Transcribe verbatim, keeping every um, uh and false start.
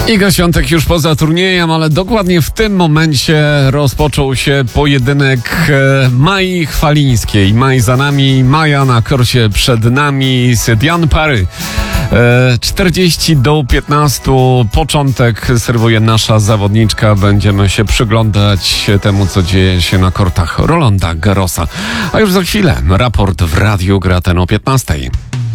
Iga Świątek już poza turniejem, ale dokładnie w tym momencie rozpoczął się pojedynek Mai Chwalińskiej. Maj za nami, Maja na korcie przed nami, Diane Parry. czterdzieści do piętnastu początek serwuje nasza zawodniczka. Będziemy się przyglądać temu, co dzieje się na kortach Rolanda Garrosa. A już za chwilę raport w Radiu Grateno o piętnastej.